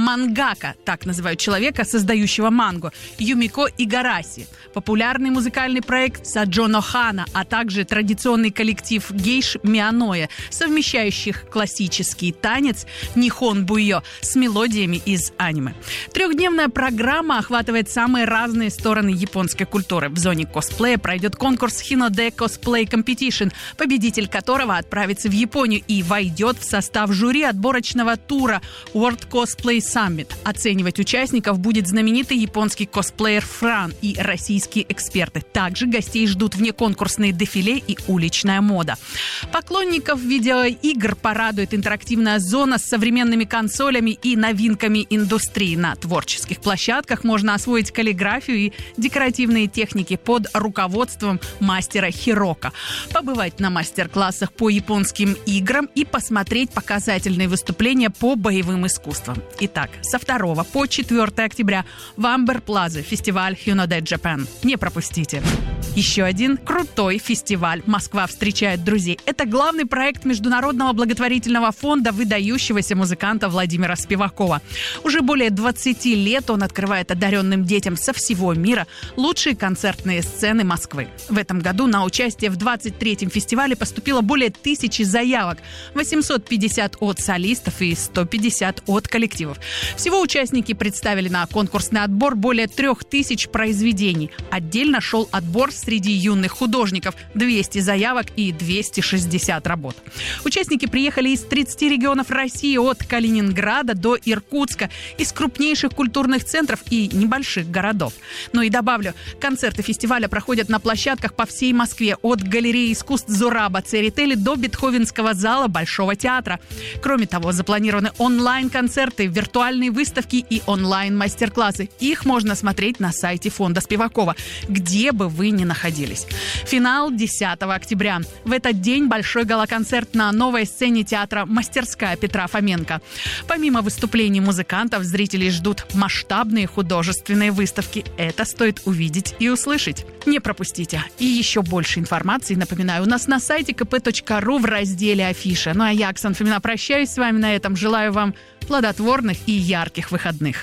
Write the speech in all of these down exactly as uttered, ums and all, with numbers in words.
мангака, так называют человека, создающего мангу, Юмико Игараси, популярный музыкальный проект Саджоно Хана, а также традиционный коллектив гейш Мианоэ, совмещающих классический танец Нихон Буйо с мелодиями из аниме. Трехдневная программа охватывает самые разные стороны японской культуры. В зоне косплея пройдет конкурс Hinode Cosplay Competition, победитель которого отправится в Японию и войдет в состав жюри отборочного тура World Cosplay Summit. Оценивать участников будет знаменитый японский косплеер Фран и российские эксперты. Также гостей ждут внеконкурсные дефиле и уличная мода. Поклонников видеоигр порадует интерактивная зона с современными консолями и новинками индустрии. На творческих площадках можно освоить каллиграфию и декоративные техники под руководством мастера Хирока, побывать на мастер-классах по японским играм и посмотреть показательные выступления по боевым искусствам. Итак, со второго по четвёртое октября в Амбер Плаза фестиваль Hinode Japan. Не пропустите. Еще один крутой фестиваль «Москва встречает друзей». Это главный проект Международного благотворительного фонда выдающегося музыканта Владимира Спивакова. Уже более двадцати лет он открывает одаренным детям со всего мира лучшие концертные сцены Москвы. В этом году на участие в двадцать третьем фестивале поступило более тысячи заявок, восемьсот пятьдесят от солистов и сто пятьдесят от коллективов. Всего участники представили на конкурсный отбор более трех тысяч произведений. Отдельно шел отбор среди юных художников, двести заявок и двести шестьдесят работ. Участники приехали из тридцати регионов России, от Калининграда до Иркутска, из крупнейших культурных центров и небольших городов. Ну и добавлю, концерты фестиваля проходят на площадках по всей Москве, от галереи искусств Зураба Церетели до Бетховенского зала Большого театра. Кроме того, запланированы онлайн-концерты, виртуальные выставки и онлайн-мастер-классы. Их можно смотреть на сайте фонда Спивакова, где бы вы ни находились. Финал десятого октября. В этот день большой гала-концерт на новой сцене театра «Мастерская» Петра Фоменко. Помимо выступлений музыкантов, зрителей ждут масштабные художественные выставки. Это стоит увидеть и услышать. Не пропустите. И еще больше информации, напоминаю, у нас на сайте ка пэ точка ру в разделе «Афиша». Ну а я, Оксана Фомина, прощаюсь с вами на этом. Желаю вам плодотворных и ярких выходных.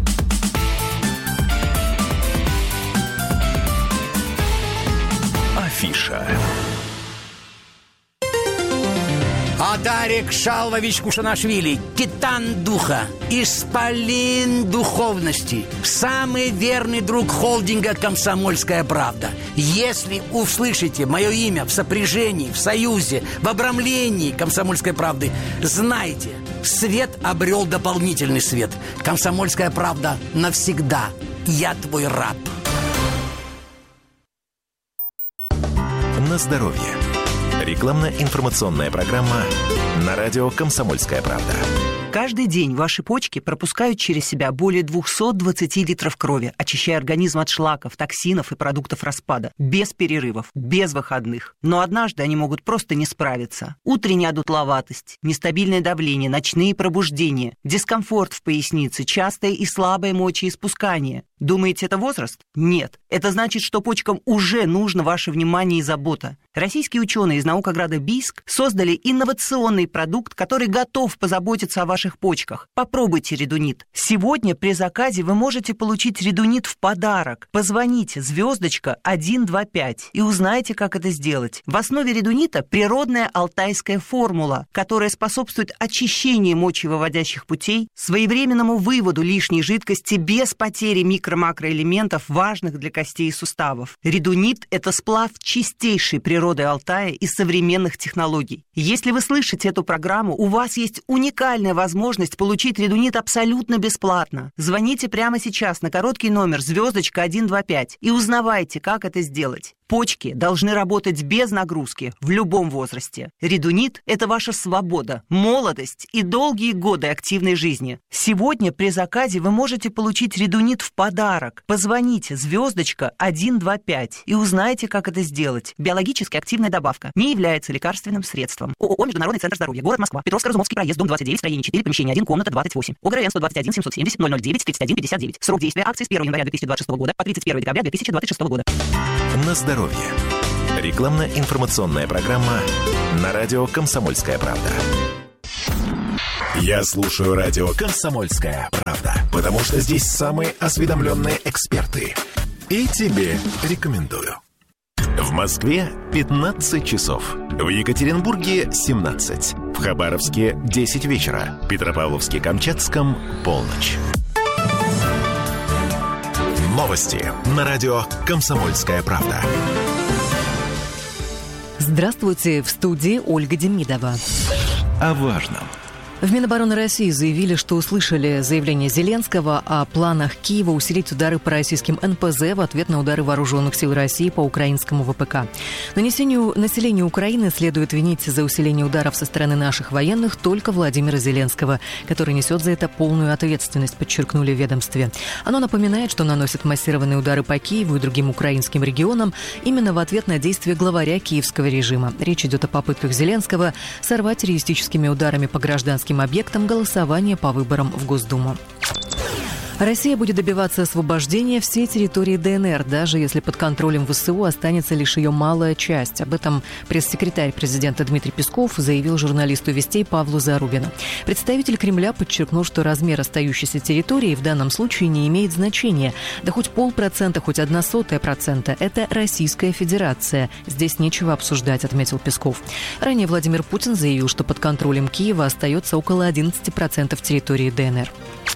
Афиша. Адарик Шалвович Кушанашвили, титан духа, исполин духовности, самый верный друг холдинга «Комсомольская правда». Если услышите мое имя в сопряжении, в союзе, в обрамлении «Комсомольской правды», знайте, свет обрел дополнительный свет. «Комсомольская правда» навсегда. Я твой раб. На здоровье. Рекламно-информационная программа на радио «Комсомольская правда». Каждый день ваши почки пропускают через себя более двести двадцать литров крови, очищая организм от шлаков, токсинов и продуктов распада. Без перерывов, без выходных. Но однажды они могут просто не справиться. Утренняя одутловатость, нестабильное давление, ночные пробуждения, дискомфорт в пояснице, частое и слабое мочеиспускание. Думаете, это возраст? Нет. Это значит, что почкам уже нужно ваше внимание и забота. Российские ученые из наукограда Бийск создали инновационный продукт, который готов позаботиться о ваших почках. Попробуйте редунит. Сегодня при заказе вы можете получить редунит в подарок. Позвоните звездочка один два пять и узнайте, как это сделать. В основе редунита природная алтайская формула, которая способствует очищению мочевыводящих путей, своевременному выводу лишней жидкости без потери микро-макроэлементов, важных для костей и суставов. Редунит – это сплав чистейшей природы Алтая и современных технологий. Если вы слышите эту программу, у вас есть уникальная возможность получить редунит абсолютно бесплатно. Звоните прямо сейчас на короткий номер звездочка один два пять и узнавайте, как это сделать. Почки должны работать без нагрузки в любом возрасте. Редунит – это ваша свобода, молодость и долгие годы активной жизни. Сегодня при заказе вы можете получить редунит в подарок. Позвоните звездочка один два пять и узнайте, как это сделать. Биологически активная добавка. Не является лекарственным средством. ООО «Международный центр здоровья», город Москва, Петровско-Разумовский проезд, дом двадцать девять, строение четыре, помещение один, комната двадцать восемь. ОГРН сто двадцать один семьсот семьдесят ноль ноль девять тридцать один пятьдесят девять. Срок действия акции с первого января две тысячи двадцать шестого года по тридцать первое декабря две тысячи двадцать шестого года. На здоровье. Рекламно-информационная программа на радио «Комсомольская правда». Я слушаю радио «Комсомольская правда», потому что здесь самые осведомленные эксперты. И тебе рекомендую. В Москве пятнадцать часов. В Екатеринбурге семнадцать. В Хабаровске десять вечера. В Петропавловске-Камчатском полночь. Новости на радио «Комсомольская правда». Здравствуйте, в студии Ольга Демидова. О важном. В Минобороны России заявили, что услышали заявление Зеленского о планах Киева усилить удары по российским эн пэ зэ в ответ на удары вооруженных сил России по украинскому вэ пэ ка. Нанесению населению Украины следует винить за усиление ударов со стороны наших военных только Владимира Зеленского, который несет за это полную ответственность, подчеркнули в ведомстве. Оно напоминает, что наносит массированные удары по Киеву и другим украинским регионам именно в ответ на действия главаря киевского режима. Речь идет о попытках Зеленского сорвать террористическими ударами по гражданским объектам голосования по выборам в Госдуму. Россия будет добиваться освобождения всей территории дэ эн эр, даже если под контролем вэ эс у останется лишь ее малая часть. Об этом пресс-секретарь президента Дмитрий Песков заявил журналисту «Вестей» Павлу Зарубину. Представитель Кремля подчеркнул, что размер остающейся территории в данном случае не имеет значения. Да хоть полпроцента, хоть одна сотая процента – это Российская Федерация. Здесь нечего обсуждать, отметил Песков. Ранее Владимир Путин заявил, что под контролем Киева остается около одиннадцать процентов территории дэ эн эр.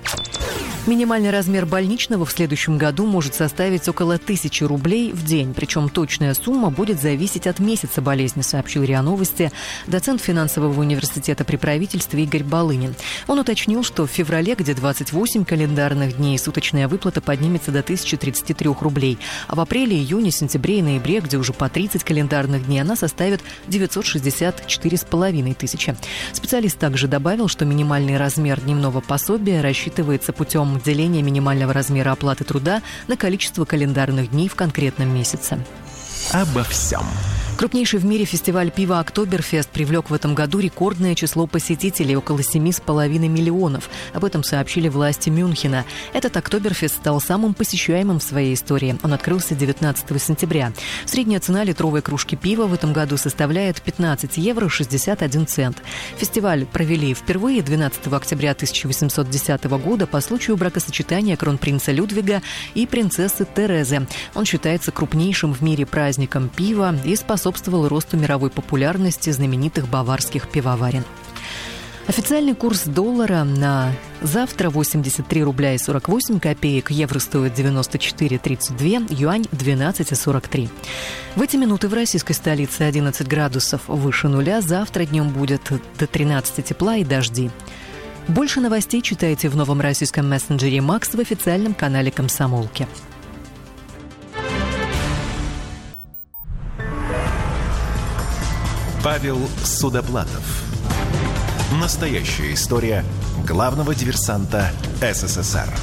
Минимальный размер больничного в следующем году может составить около тысячи рублей в день. Причем точная сумма будет зависеть от месяца болезни, сообщил РИА Новости доцент финансового университета при правительстве Игорь Балынин. Он уточнил, что в феврале, где двадцать восемь календарных дней, суточная выплата поднимется до тысячи тридцати трёх рублей. А в апреле, июне, сентябре и ноябре, где уже по тридцать календарных дней, она составит девятьсот шестьдесят четыре с половиной тысячи. Специалист также добавил, что минимальный размер дневного пособия рассчитывается путем деления минимального размера оплаты труда на количество календарных дней в конкретном месяце. Обо всем. Крупнейший в мире фестиваль пива «Октоберфест» привлек в этом году рекордное число посетителей – около семь с половиной миллионов. Об этом сообщили власти Мюнхена. Этот «Октоберфест» стал самым посещаемым в своей истории. Он открылся девятнадцатого сентября. Средняя цена литровой кружки пива в этом году составляет пятнадцать евро шестьдесят один цент. Фестиваль провели впервые двенадцатого октября тысяча восемьсот десятого года по случаю бракосочетания кронпринца Людвига и принцессы Терезы. Он считается крупнейшим в мире праздником пива и способствовал росту мировой популярности знаменитых баварских пивоварен. Официальный курс доллара на завтра восемьдесят три рубля и сорок восемь копеек, евро стоит девяносто четыре тридцать два, юань двенадцать сорок три. В эти минуты в российской столице одиннадцать градусов выше нуля, завтра днем будет до тринадцати тепла и дожди. Больше новостей читайте в новом российском мессенджере «Макс» в официальном канале «Комсомолки». Павел Судоплатов. Настоящая история главного диверсанта эс эс эс эр.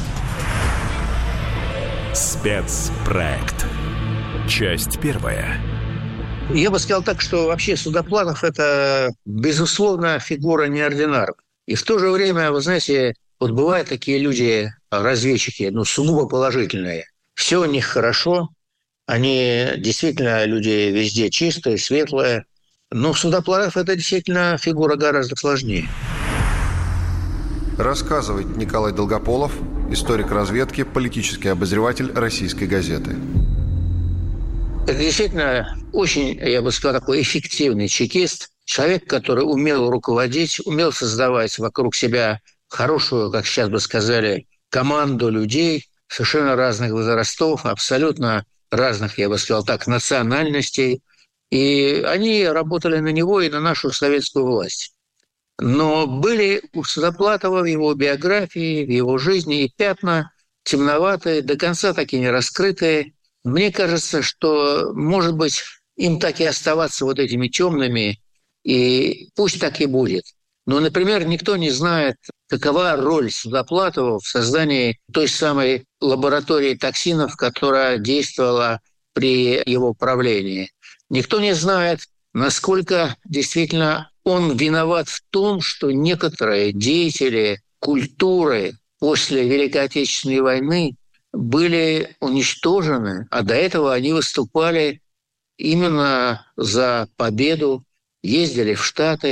Спецпроект. Часть первая. Я бы сказал так, что вообще Судоплатов – это, безусловно, фигура неординарная. И в то же время, вы знаете, вот бывают такие люди, разведчики, ну, сугубо положительные. Все у них хорошо, они действительно люди везде чистые, светлые. Но Судоплатов – это действительно фигура гораздо сложнее. Рассказывает Николай Долгополов, историк разведки, политический обозреватель «Российской газеты». Это действительно очень, я бы сказал, такой эффективный чекист. Человек, который умел руководить, умел создавать вокруг себя хорошую, как сейчас бы сказали, команду людей совершенно разных возрастов, абсолютно разных, я бы сказал так, национальностей. И они работали на него и на нашу советскую власть. Но были у Судоплатова в его биографии, в его жизни и пятна темноватые, до конца так и не раскрытые. Мне кажется, что, может быть, им так и оставаться вот этими темными, и пусть так и будет. Но, например, никто не знает, какова роль Судоплатова в создании той самой лаборатории токсинов, которая действовала при его правлении. Никто не знает, насколько действительно он виноват в том, что некоторые деятели культуры после Великой Отечественной войны были уничтожены, а до этого они выступали именно за победу, ездили в Штаты,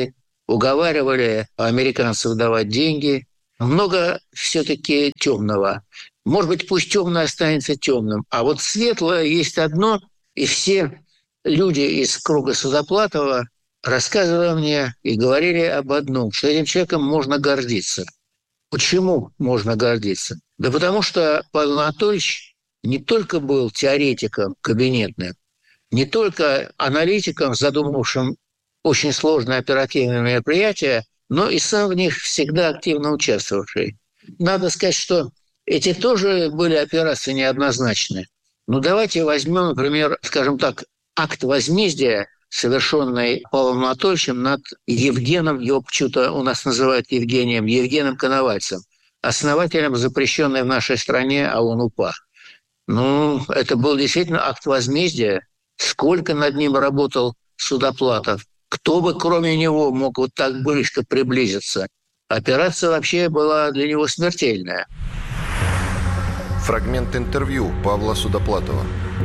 уговаривали американцев давать деньги. Много все-таки темного. Может быть, пусть темное останется темным. А вот светлое есть одно, и все люди из круга Судоплатова рассказывали мне и говорили об одном, что этим человеком можно гордиться. Почему можно гордиться? Да потому что Павел Анатольевич не только был теоретиком кабинетным, не только аналитиком, задумавшим очень сложные оперативные мероприятия, но и сам в них всегда активно участвовавший. Надо сказать, что эти тоже были операции неоднозначные. Ну, давайте возьмем, например, скажем так, акт возмездия, совершенный Павлом Анатольевичем над Евгеном, его почему-то у нас называют Евгением, Евгеном Коновальцем, основателем запрещенной в нашей стране ОУН-УПА. Ну, это был действительно акт возмездия. Сколько над ним работал Судоплатов. Кто бы, кроме него, мог вот так близко приблизиться? Операция вообще была для него смертельная. Фрагмент интервью Павла Судоплатова.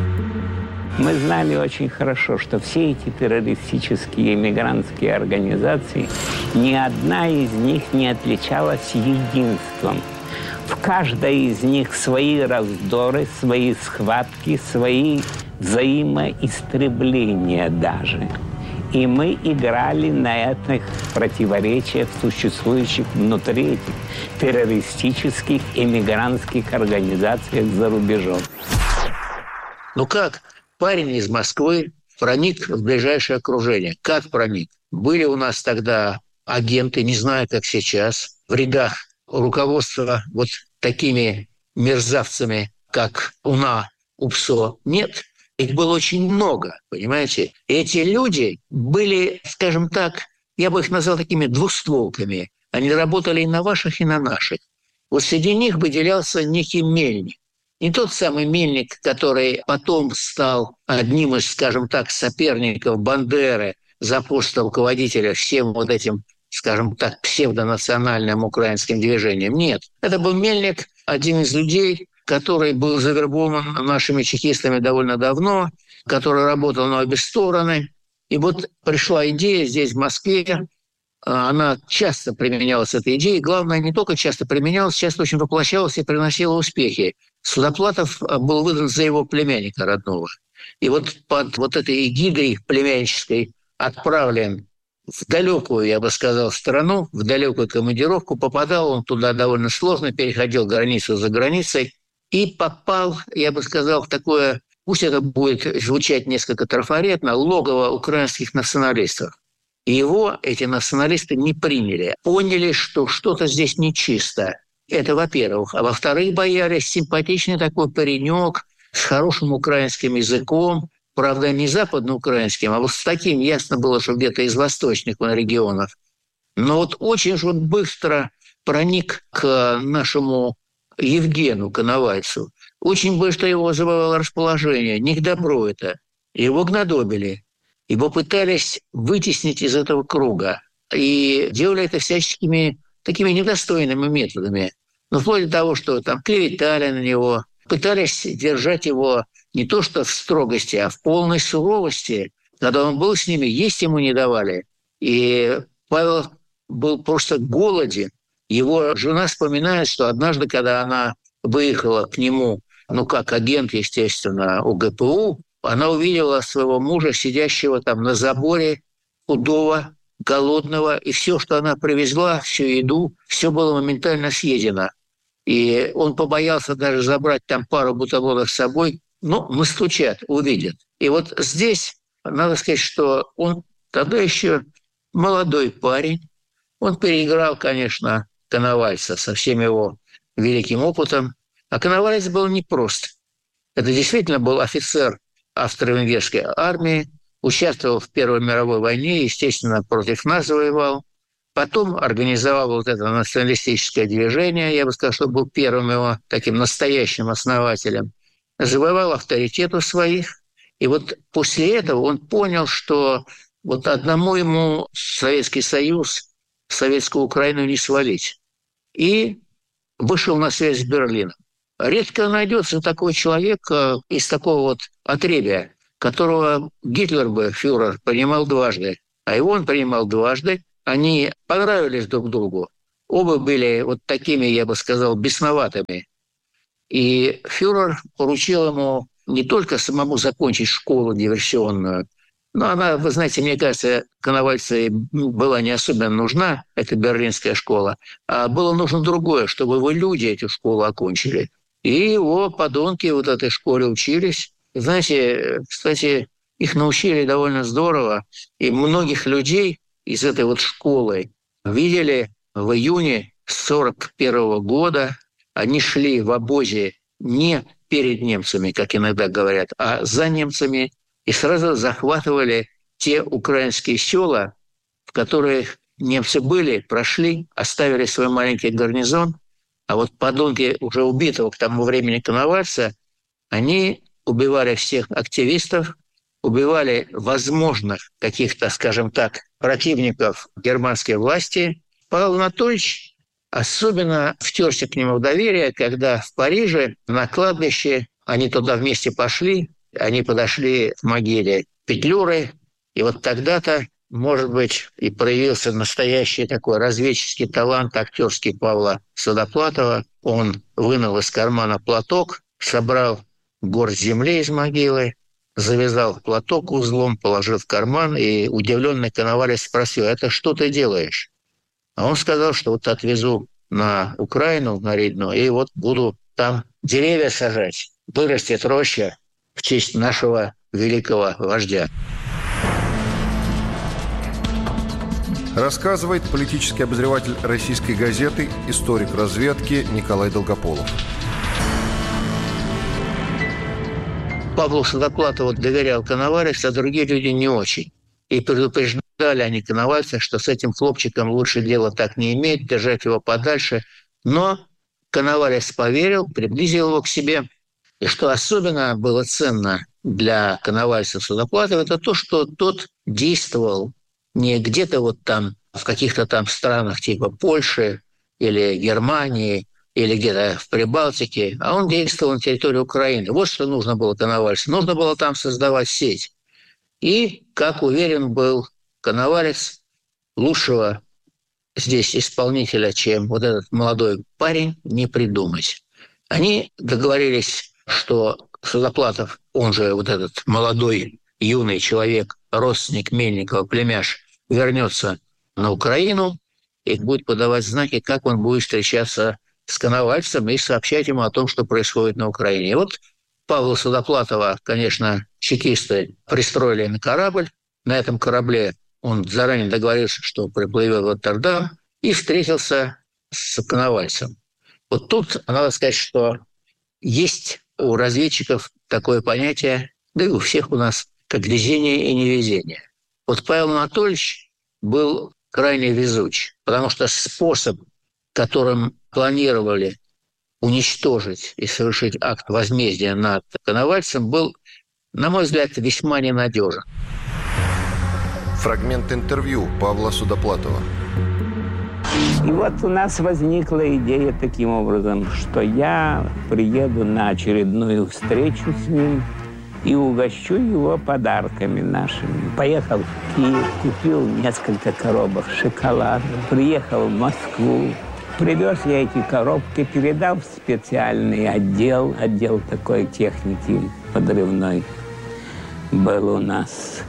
Мы знали очень хорошо, что все эти террористические иммигрантские организации, ни одна из них не отличалась единством. В каждой из них свои раздоры, свои схватки, свои взаимоистребления даже. И мы играли на этих противоречиях, существующих внутри этих террористических иммигрантских организаций за рубежом. Ну как парень из Москвы проник в ближайшее окружение? Как проник? Были у нас тогда агенты, не знаю, как сейчас, в рядах руководства вот такими мерзавцами, как УНА, УПСО? Нет. Их было очень много, понимаете? И эти люди были, скажем так, я бы их назвал такими двустволками. Они работали и на ваших, и на наших. Вот среди них выделялся некий Мельник. Не тот самый Мельник, который потом стал одним из, скажем так, соперников Бандеры за пост руководителя всем вот этим, скажем так, псевдонациональным украинским движением. Нет, это был Мельник, один из людей, который был завербован нашими чекистами довольно давно, который работал на обе стороны. И вот пришла идея здесь, в Москве. Она часто применялась, эта идея. Главное, не только часто применялась, часто очень воплощалась и приносила успехи. Судоплатов был выдан за его племянника родного. И вот под вот этой эгидой племяннической отправлен в далекую, я бы сказал, страну, в далекую командировку. Попадал он туда довольно сложно, переходил границу за границей. И попал, я бы сказал, в такое, пусть это будет звучать несколько трафаретно, логово украинских националистов. И его эти националисты не приняли. Поняли, что что-то здесь нечисто. Это во-первых. А во-вторых, боялись симпатичный такой паренек с хорошим украинским языком, правда, не западноукраинским, а вот с таким, ясно было, что где-то из восточных регионов. Но вот очень же он быстро проник к нашему Евгену Коновальцу. Очень быстро его завоевало расположение. Не к добру это. Его гнодобили. Его пытались вытеснить из этого круга. И делали это всяческими такими недостойными методами. Но вплоть до того, что там клеветали на него, пытались держать его не то что в строгости, а в полной суровости. Когда он был с ними, есть ему не давали. И Павел был просто голоден. Его жена вспоминает, что однажды, когда она выехала к нему, ну, как агент, естественно, УГПУ, она увидела своего мужа, сидящего там на заборе, худого, голодного, и все, что она привезла, всю еду, все было моментально съедено. И он побоялся даже забрать там пару бутербродов с собой. Ну, настучат, увидят. И вот здесь надо сказать, что он тогда еще молодой парень. Он переиграл, конечно, Коновальца со всем его великим опытом. А Коновалец был непрост. Это действительно был офицер австро-венгерской армии, участвовал в Первой мировой войне, естественно, против нас воевал. Потом организовал вот это националистическое движение. Я бы сказал, что был первым его таким настоящим основателем. Завоевал авторитет у своих. И вот после этого он понял, что вот одному ему Советский Союз, Советскую Украину не свалить. И вышел на связь с Берлином. Редко найдется такой человек из такого вот отребья, которого Гитлер бы, фюрер, принимал дважды. А его он принимал дважды. они понравились друг другу. Оба были вот такими, я бы сказал, бесноватыми. И фюрер поручил ему не только самому закончить школу диверсионную, но она, вы знаете, мне кажется, Коновальцу была не особенно нужна, эта берлинская школа, а было нужно другое, чтобы его люди эту школу окончили. И его подонки вот этой школе учились. Знаете, кстати, их научили довольно здорово, и многих людей из этой вот школы видели в июне сорок первого года. Они шли в обозе не перед немцами, как иногда говорят, а за немцами, и сразу захватывали те украинские села, в которых немцы были, прошли, оставили свой маленький гарнизон, а вот подонки уже убитого к тому времени Коновальца, они убивали всех активистов, убивали возможных каких-то, скажем так, противников германской власти. Павел Анатольевич особенно втерся к нему в доверие, когда в Париже на кладбище, они туда вместе пошли, они подошли к могиле Петлюры, и вот тогда-то, может быть, и проявился настоящий такой разведческий талант актерский Павла Судоплатова. Он вынул из кармана платок, собрал горсть земли из могилы, завязал платок узлом, положил в карман, и удивленный Коновалец спросил: «Это что ты делаешь?» А он сказал, что вот отвезу на Украину, на Ридну, и вот буду там деревья сажать. Вырастет роща в честь нашего великого вождя. Рассказывает политический обозреватель «Российской газеты», историк разведки Николай Долгополов. Павлу Судоплатову доверял Коновалец, а другие люди не очень. И предупреждали они Коновальца, что с этим хлопчиком лучше дело так не иметь, держать его подальше. Но Коновалец поверил, приблизил его к себе. И что особенно было ценно для Коновальца Судоплатова, это то, что тот действовал не где-то вот там, в каких-то там странах типа Польши или Германии, или где-то в Прибалтике, а он действовал на территории Украины. Вот что нужно было Коновальцу. Нужно было там создавать сеть. И, как уверен был Коновалец, лучшего здесь исполнителя, чем вот этот молодой парень, не придумать. Они договорились, что Судоплатов, он же вот этот молодой, юный человек, родственник Мельникова, племяш, вернется на Украину и будет подавать знаки, как он будет встречаться с Коновальцем и сообщать ему о том, что происходит на Украине. И вот Павла Судоплатова, конечно, чекисты пристроили на корабль. На этом корабле он заранее договорился, что приплывет в Роттердам, и встретился с Коновальцем. Вот тут надо сказать, что есть у разведчиков такое понятие, да и у всех у нас, как везение и невезение. Вот Павел Анатольевич был крайне везуч, потому что способ, которым планировали уничтожить и совершить акт возмездия над Коновальцем, был, на мой взгляд, весьма ненадежен. Фрагмент интервью Павла Судоплатова. И вот у нас возникла идея таким образом, что я приеду на очередную встречу с ним и угощу его подарками нашими. Поехал в Киев, купил несколько коробок шоколада, приехал в Москву. Привез я эти коробки, передал в специальный отдел, отдел такой техники подрывной был у нас.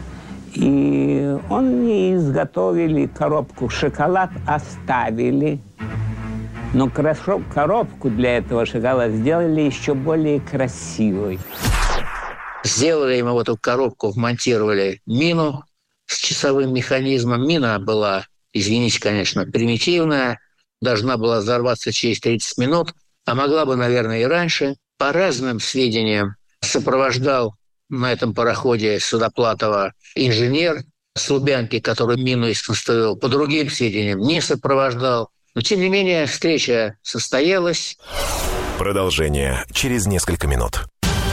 И он мне изготовили коробку шоколад, оставили. Но коробку для этого шоколада сделали еще более красивой. Сделали ему в эту коробку, вмонтировали мину с часовым механизмом. Мина была, извините, конечно, примитивная, должна была взорваться через тридцать минут, а могла бы, наверное, и раньше. По разным сведениям сопровождал на этом пароходе Судоплатова инженер с Лубянки, который мину исконструировал. По другим сведениям не сопровождал. Но, тем не менее, встреча состоялась. Продолжение через несколько минут.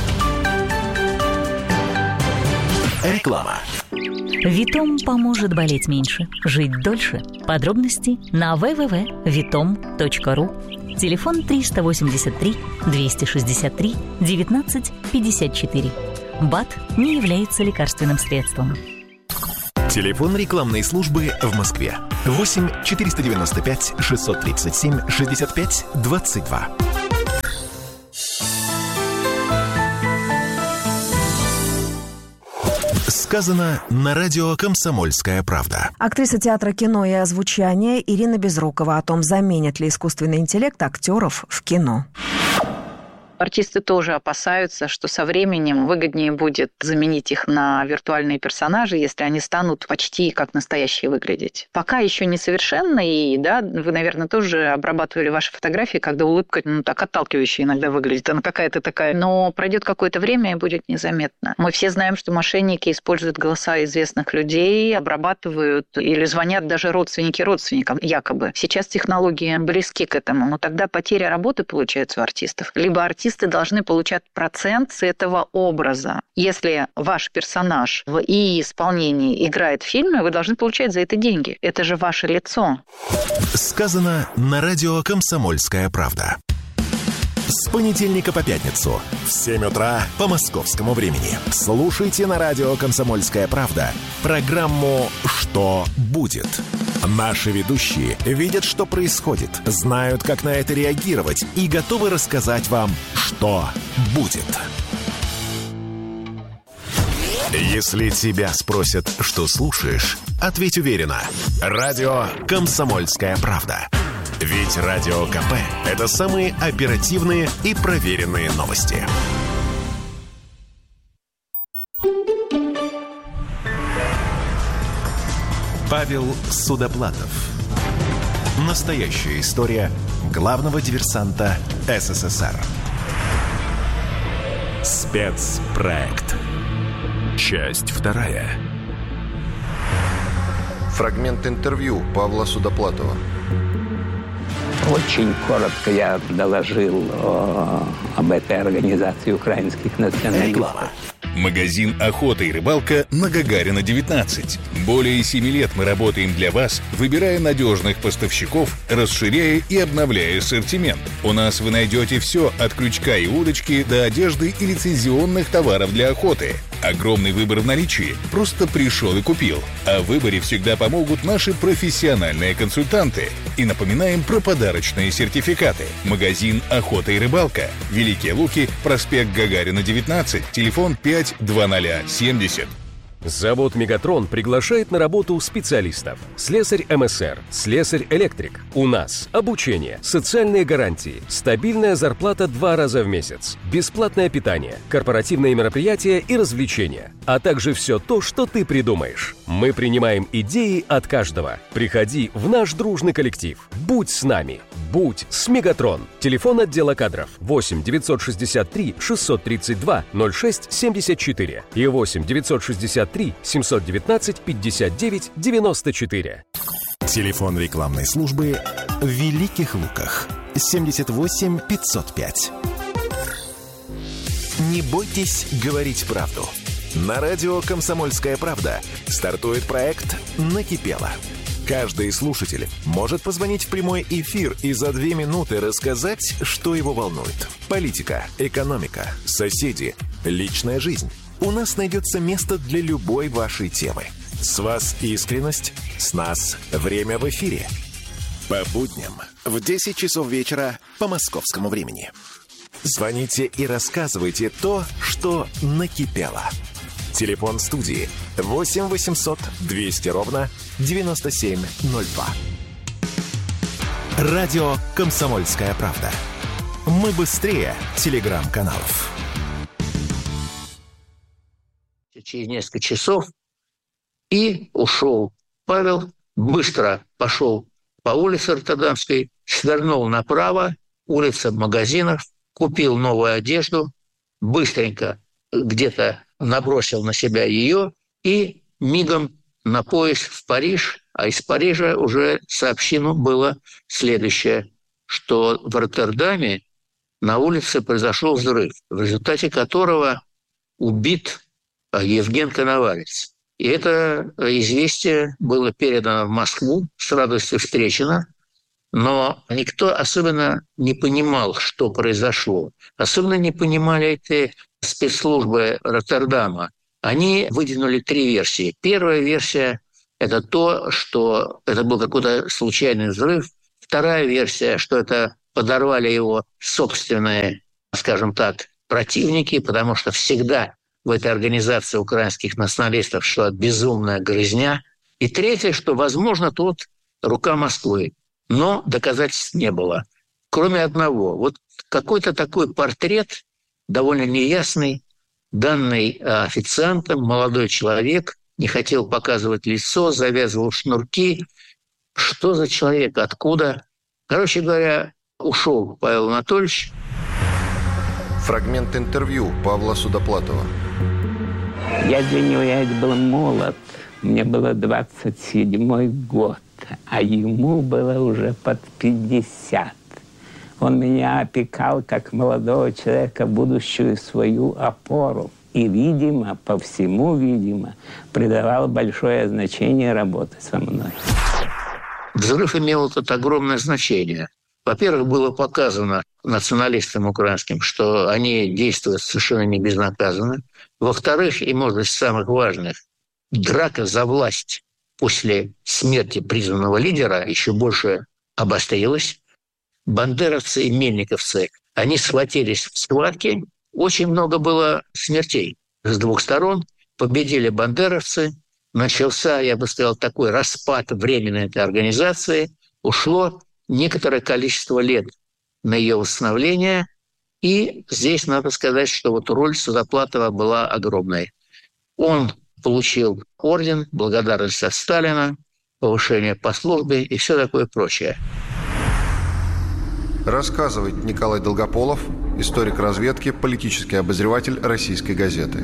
Реклама. Витом поможет болеть меньше, жить дольше. Подробности на дабл ю дабл ю дабл ю точка витом точка ру. Телефон триста восемьдесят три двести шестьдесят три девятнадцать пятьдесят четыре. БАД не является лекарственным средством. Телефон рекламной службы в Москве. восемь четыреста девяносто пять шестьсот тридцать семь шестьдесят пять двадцать два. Сказано на радио «Комсомольская правда». Актриса театра, кино и озвучания Ирина Безрукова о том, заменит ли искусственный интеллект актеров в кино. Артисты тоже опасаются, что со временем выгоднее будет заменить их на виртуальные персонажи, если они станут почти как настоящие выглядеть. Пока еще несовершенно, и да, вы, наверное, тоже обрабатывали ваши фотографии, когда улыбка, ну, так отталкивающая иногда выглядит, она какая-то такая. Но пройдет какое-то время и будет незаметно. Мы все знаем, что мошенники используют голоса известных людей, обрабатывают или звонят даже родственники родственникам, якобы. Сейчас технологии близки к этому, но тогда потеря работы получается у артистов. Либо артисты Артисты должны получать процент с этого образа. Если ваш персонаж в ИИ-исполнении играет в фильме, вы должны получать за это деньги. Это же ваше лицо. Сказано на радио «Комсомольская правда». С понедельника по пятницу в семь утра по московскому времени. Слушайте на радио «Комсомольская правда» программу «Что будет?». Наши ведущие видят, что происходит, знают, как на это реагировать и готовы рассказать вам, что будет. Если тебя спросят, что слушаешь, ответь уверенно. Радио «Комсомольская правда». Ведь Радио КП – это самые оперативные и проверенные новости. Павел Судоплатов. Настоящая история главного диверсанта СССР. Спецпроект. Часть вторая. Фрагмент интервью Павла Судоплатова. Очень коротко я доложил о, об этой организации украинских националистов. Магазин «Охота и рыбалка» на Гагарина, девятнадцать. Более семи лет мы работаем для вас, выбирая надежных поставщиков, расширяя и обновляя ассортимент. У нас вы найдете все от крючка и удочки до одежды и лицензионных товаров для охоты. Огромный выбор в наличии. Просто пришел и купил. О выборе всегда помогут наши профессиональные консультанты. И напоминаем про подарочные сертификаты. Магазин «Охота и рыбалка». Великие Луки, проспект Гагарина, девятнадцать, телефон пять два ноль семьдесят. Завод «Мегатрон» приглашает на работу специалистов. Слесарь МСР, слесарь-электрик. У нас обучение, социальные гарантии, стабильная зарплата два раза в месяц, бесплатное питание, корпоративные мероприятия и развлечения, а также все то, что ты придумаешь. Мы принимаем идеи от каждого. Приходи в наш дружный коллектив. Будь с нами. Будь с «Мегатрон». Телефон отдела кадров восемь девятьсот шестьдесят три шестьсот тридцать два ноль шесть семьдесят четыре и восемь девятьсот шестьдесят три семьсот девятнадцать пятьдесят девять девяносто четыре. Телефон рекламной службы в Великих Луках семьдесят восемь пятьсот пять. Не бойтесь говорить правду. На радио «Комсомольская правда» стартует проект «Накипело». Каждый слушатель может позвонить в прямой эфир и за две минуты рассказать, что его волнует. Политика, экономика, соседи, личная жизнь. У нас найдется место для любой вашей темы. С вас искренность, с нас время в эфире. По будням в десять часов вечера по московскому времени. Звоните и рассказывайте то, что накипело. Телефон студии восемь восемьсот двести ровно девяносто семь ноль два. Радио «Комсомольская правда». Мы быстрее телеграм-каналов. Через несколько часов и ушел Павел, быстро пошел по улице Роттердамской, свернул направо, улица магазинов, купил новую одежду, быстренько где-то набросил на себя ее и мигом на поезд в Париж, а из Парижа уже сообщено было следующее, что в Роттердаме на улице произошел взрыв, в результате которого убит Евген Коновалец. И это известие было передано в Москву, с радостью встречено, но никто особенно не понимал, что произошло. Особенно не понимали эти спецслужбы Роттердама. Они выдвинули три версии. Первая версия это то, что это был какой-то случайный взрыв. Вторая версия, что это подорвали его собственные, скажем так, противники, потому что всегда в этой организации украинских националистов шла безумная грызня. И третье, что, возможно, тут рука Москвы. Но доказательств не было. Кроме одного. Вот какой-то такой портрет, довольно неясный, данный официантом, молодой человек, не хотел показывать лицо, завязывал шнурки. Что за человек? Откуда? Короче говоря, ушел Павел Анатольевич. Фрагмент интервью Павла Судоплатова. Я для него я был молод. Мне было двадцать седьмой год, а ему было уже под пятьдесят. Он меня опекал как молодого человека, будущую свою опору. И, видимо, по всему, видимо, придавал большое значение работе со мной. Взрыв имел тут огромное значение. Во-первых, было показано националистам украинским, что они действуют совершенно не безнаказанно. Во-вторых, и, может быть, из самых важных, драка за власть после смерти признанного лидера еще больше обострилась. Бандеровцы и мельниковцы, они схватились в схватке. Очень много было смертей с двух сторон. Победили бандеровцы. Начался, я бы сказал, такой распад временной этой организации. Ушло некоторое количество лет на ее восстановление. И здесь надо сказать, что вот роль Судоплатова была огромной. Он получил орден, благодарность от Сталина, повышение по службе и все такое прочее. Рассказывает Николай Долгополов, историк разведки, политический обозреватель «Российской газеты».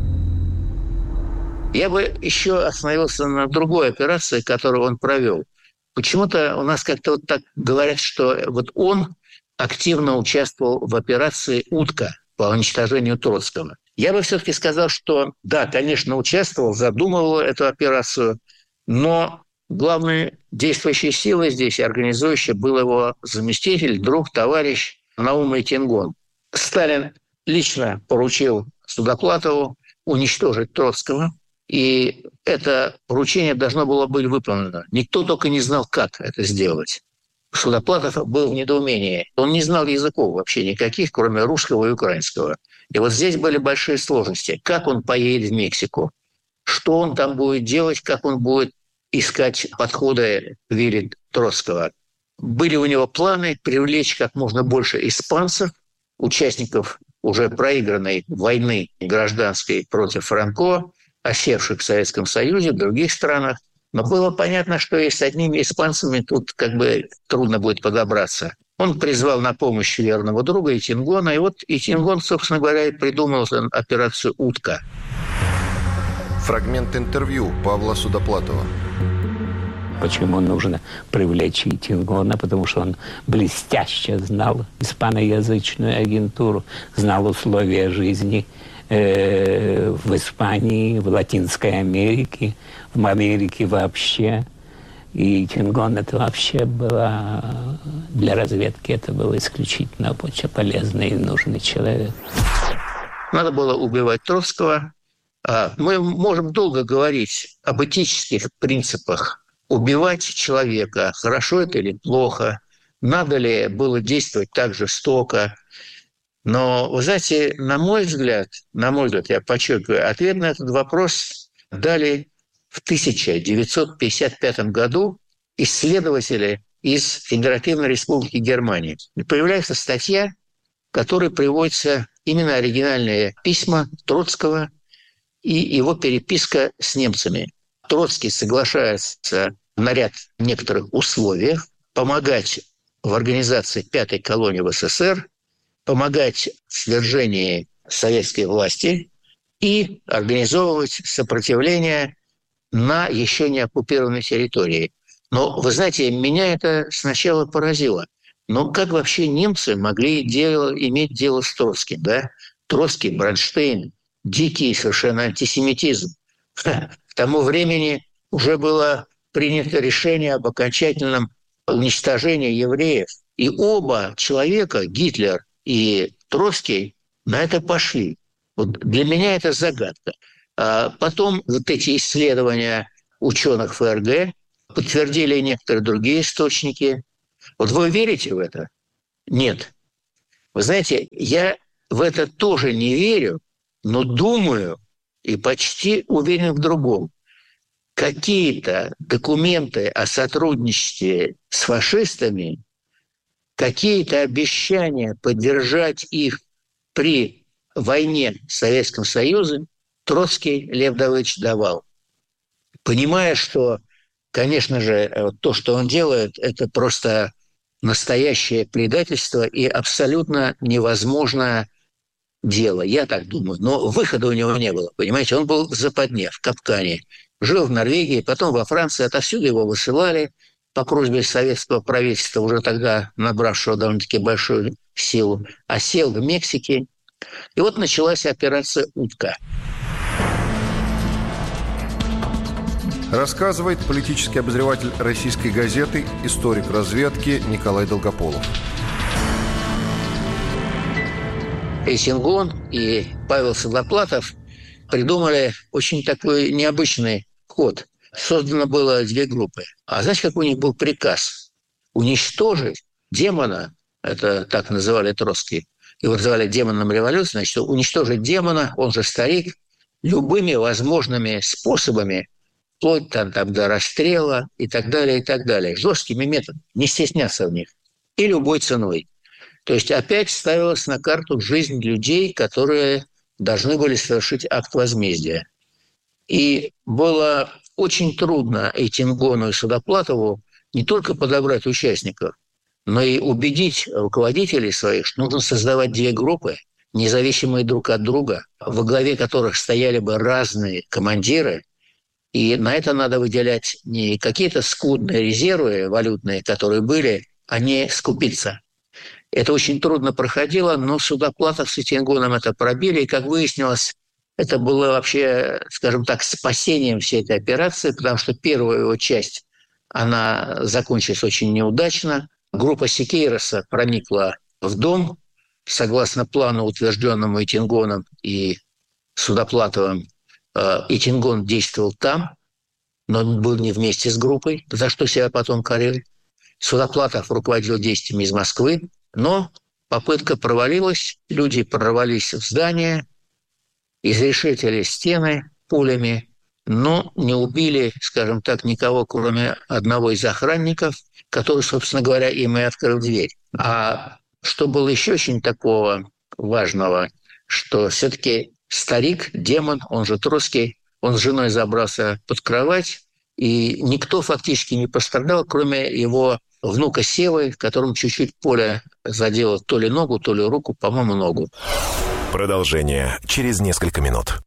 Я бы еще остановился на другой операции, которую он провел. Почему-то у нас как-то вот так говорят, что вот он активно участвовал в операции «Утка» по уничтожению Троцкого. Я бы все-таки сказал, что да, конечно, участвовал, задумывал эту операцию, но главной действующей силой здесь и организующей был его заместитель, друг, товарищ Наум Рейтингон. Сталин лично поручил Судоплатову уничтожить Троцкого, и это поручение должно было быть выполнено. Никто только не знал, как это сделать. Судоплатов был в недоумении. Он не знал языков вообще никаких, кроме русского и украинского. И вот здесь были большие сложности. Как он поедет в Мексику? Что он там будет делать? Как он будет искать подходы к вере Троцкого? Были у него планы привлечь как можно больше испанцев, участников уже проигранной войны гражданской против Франко, осевших в Советском Союзе, в других странах. Но было понятно, что и с одними испанцами тут как бы трудно будет подобраться. Он призвал на помощь верного друга Рейтингона, и вот Рейтингон, собственно говоря, и придумал операцию «Утка». Фрагмент интервью Павла Судоплатова. Почему нужно привлечь Рейтингона? Потому что он блестяще знал испаноязычную агентуру, знал условия жизни э, в Испании, в Латинской Америке, в Америке вообще. И Рейтингон это вообще было для разведки, это был исключительно очень полезный и нужный человек. Надо было убивать Троцкого. Мы можем долго говорить об этических принципах. Убивать человека, хорошо это или плохо, надо ли было действовать так жестоко. Но, вы знаете, на мой взгляд, на мой взгляд, я подчеркиваю, ответ на этот вопрос дали в тысяча девятьсот пятьдесят пятом году исследователи из Федеративной Республики Германии. И появляется статья, в которой приводятся именно оригинальные письма Троцкого и его переписка с немцами. Троцкий соглашается на ряд некоторых условий помогать в организации пятой колонии в СССР, помогать в свержении советской власти и организовывать сопротивление на еще не оккупированной территории. Но, вы знаете, меня это сначала поразило. Но как вообще немцы могли дело, иметь дело с Троцким? Да? Троцкий, Бронштейн, дикий совершенно антисемитизм. Ха, к тому времени уже было принято решение об окончательном уничтожении евреев. И оба человека, Гитлер и Троцкий, на это пошли. Вот для меня это загадка. А потом вот эти исследования ученых ФРГ, подтвердили и некоторые другие источники. Вот вы верите в это? Нет. Вы знаете, я в это тоже не верю, но думаю и почти уверен в другом. Какие-то документы о сотрудничестве с фашистами, какие-то обещания поддержать их при войне с Советским Союзом Троцкий Лев Давыдович давал. Понимая, что, конечно же, то, что он делает, это просто настоящее предательство и абсолютно невозможное дело. Я так думаю. Но выхода у него не было. Понимаете, он был в западне, в капкане. Жил в Норвегии, потом во Франции. Отовсюду его высылали по просьбе советского правительства, уже тогда набравшего довольно-таки большую силу. А сел в Мексике. И вот началась операция «Утка». Рассказывает политический обозреватель «Российской газеты», историк разведки Николай Долгополов. Эйтингон и Павел Судоплатов придумали очень такой необычный ход. Создано было две группы. А знаете, как у них был приказ? Уничтожить демона, это так называли Троцкий, его называли демоном революции, значит, уничтожить демона, он же старик, любыми возможными способами, вплоть там, там, до расстрела и так далее, и так далее. Жесткими методами, не стесняться в них. И любой ценой. То есть опять ставилась на карту жизнь людей, которые должны были совершить акт возмездия. И было очень трудно Эйтингону и Судоплатову не только подобрать участников, но и убедить руководителей своих, что нужно создавать две группы, независимые друг от друга, во главе которых стояли бы разные командиры. И на это надо выделять не какие-то скудные резервы валютные, которые были, а не скупиться. Это очень трудно проходило, но Судоплатов с Эйтингоном это пробили. И, как выяснилось, это было вообще, скажем так, спасением всей этой операции, потому что первая его часть, она закончилась очень неудачно. Группа Сикейроса проникла в дом. Согласно плану, утвержденному Эйтингоном и Судоплатовым, Эйтингон действовал там, но он был не вместе с группой, за что себя потом корил. Судоплатов руководил действиями из Москвы, но попытка провалилась, люди прорвались в здание, изрешетили стены пулями, но не убили, скажем так, никого, кроме одного из охранников, который, собственно говоря, им и открыл дверь. А что было еще очень такого важного, что все-таки старик, демон, он же Троцкий, он с женой забрался под кровать, и никто фактически не пострадал, кроме его внука Севы, которому чуть-чуть пуля задела то ли ногу, то ли руку, по-моему, ногу. Продолжение через несколько минут.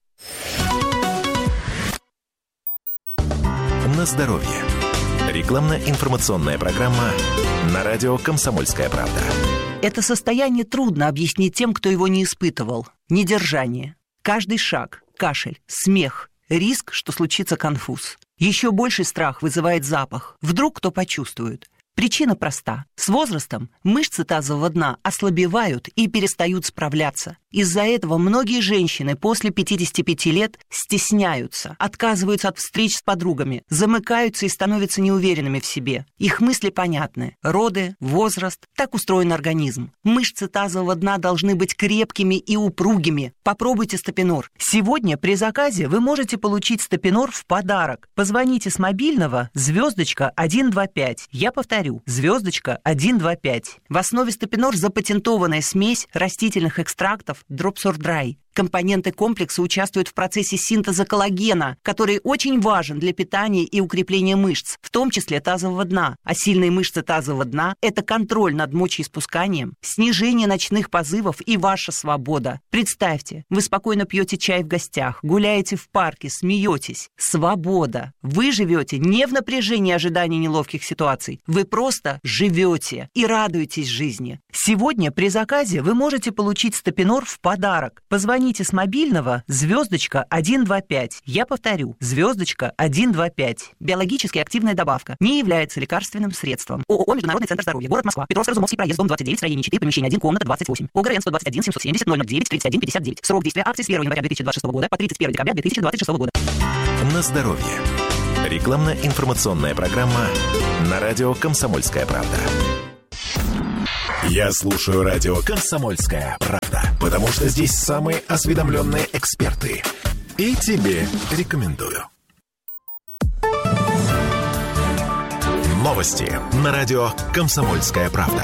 На здоровье. Рекламно-информационная программа на радио «Комсомольская правда». Это состояние трудно объяснить тем, кто его не испытывал. Недержание. Каждый шаг, кашель, смех, риск, что случится конфуз. Еще больший страх вызывает запах. Вдруг кто почувствует. Причина проста. С возрастом мышцы тазового дна ослабевают и перестают справляться. Из-за этого многие женщины после пятидесяти пяти лет стесняются, отказываются от встреч с подругами, замыкаются и становятся неуверенными в себе. Их мысли понятны. Роды, возраст. Так устроен организм. Мышцы тазового дна должны быть крепкими и упругими. Попробуйте Стапинор. Сегодня при заказе вы можете получить Стапинор в подарок. Позвоните с мобильного звездочка один два пять. Я повторю. Звездочка один два пять. В основе Стапинор запатентованная смесь растительных экстрактов Дропсордрай. Компоненты комплекса участвуют в процессе синтеза коллагена, который очень важен для питания и укрепления мышц, в том числе тазового дна. А сильные мышцы тазового дна – это контроль над мочеиспусканием, снижение ночных позывов и ваша свобода. Представьте, вы спокойно пьете чай в гостях, гуляете в парке, смеетесь. Свобода. Вы живете не в напряжении ожидания неловких ситуаций. Вы просто живете и радуетесь жизни. Сегодня при заказе вы можете получить Стапинор в подарок. Позвоните с мобильного звездочка один два пять. Я повторю. Звездочка один два пять. Биологически активная добавка. Не является лекарственным средством. ООО «Международный центр здоровья». Город Москва. Петровско-Разумовский проезд, дом двадцать девять, строение четыре, помещение один, комната двадцать восемь. ОГРН сто двадцать один семьсот семьдесят ноль ноль девять тридцать один пятьдесят девять. Срок действия акции с первого января две тысячи двадцать шестого года по тридцать первого декабря две тысячи двадцать шестого года. На здоровье. Рекламно-информационная программа на радио «Комсомольская правда». Я слушаю радио «Комсомольская правда», потому что здесь самые осведомленные эксперты. И тебе рекомендую. Новости на радио «Комсомольская правда».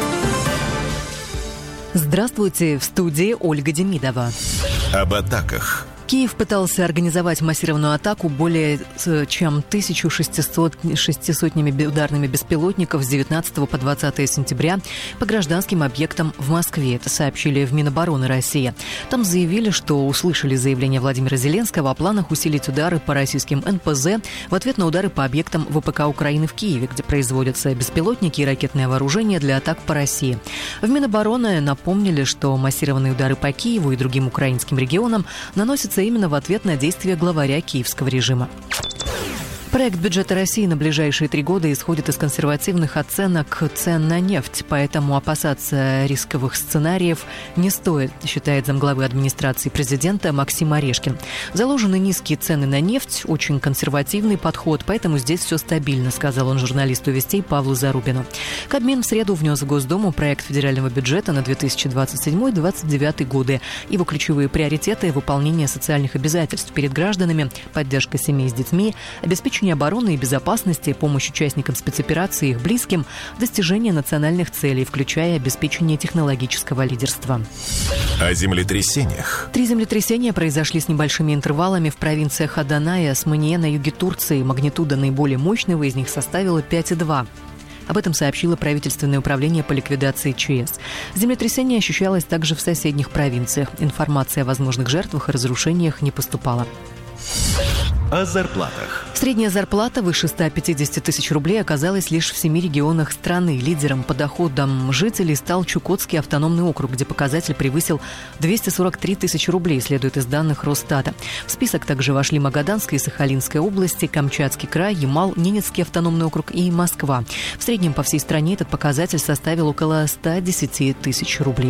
Здравствуйте, в студии Ольга Демидова. Об атаках. Киев пытался организовать массированную атаку более чем тысяча шестьсот шестисотнями ударными беспилотников с девятнадцатого по двадцатое сентября по гражданским объектам в Москве. Это сообщили в Минобороны России. Там заявили, что услышали заявление Владимира Зеленского о планах усилить удары по российским эн пэ зэ в ответ на удары по объектам вэ пэ ка Украины в Киеве, где производятся беспилотники и ракетное вооружение для атак по России. В Минобороны напомнили, что массированные удары по Киеву и другим украинским регионам наносятся именно в ответ на действия главаря киевского режима. Проект бюджета России на ближайшие три года исходит из консервативных оценок цен на нефть, поэтому опасаться рисковых сценариев не стоит, считает замглавы администрации президента Максим Орешкин. Заложены низкие цены на нефть, очень консервативный подход, поэтому здесь все стабильно, сказал он журналисту «Вестей» Павлу Зарубину. Кабмин в среду внес в Госдуму проект федерального бюджета на две тысячи двадцать седьмой — две тысячи двадцать девятый годы. Его ключевые приоритеты – выполнение социальных обязательств перед гражданами, поддержка семей с детьми, обеспечение обороны и безопасности, помощь участникам спецоперации и их близким, достижение национальных целей, включая обеспечение технологического лидерства. О землетрясениях. Три землетрясения произошли с небольшими интервалами в провинциях Адана и Османие на юге Турции. Магнитуда наиболее мощного из них составила пять и два. Об этом сообщило правительственное управление по ликвидации ЧС. Землетрясение ощущалось также в соседних провинциях. Информация о возможных жертвах и разрушениях не поступала. О зарплатах. Средняя зарплата выше ста пятидесяти тысяч рублей оказалась лишь в семи регионах страны. Лидером по доходам жителей стал Чукотский автономный округ, где показатель превысил двести сорок три тысячи рублей, следует из данных Росстата. В список также вошли Магаданская и Сахалинская области, Камчатский край, Ямал, Ненецкий автономный округ и Москва. В среднем по всей стране этот показатель составил около ста десяти тысяч рублей.